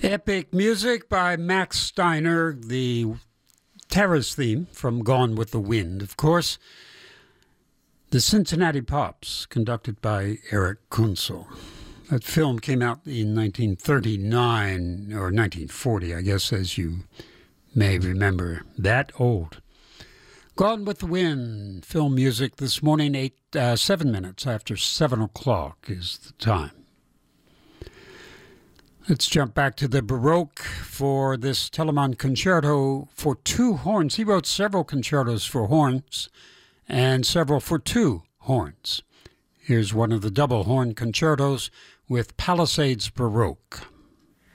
Epic music by Max Steiner, the Terrace theme from Gone with the Wind, of course. The Cincinnati Pops, conducted by Eric Kunzel. That film came out in 1939, or 1940, I guess, as you may remember. That old. Gone with the Wind, film music this morning, 7 minutes after 7 o'clock is the time. Let's jump back to the Baroque for this Telemann concerto for two horns. He wrote several concertos for horns and several for two horns. Here's one of the double horn concertos with Palisades Baroque.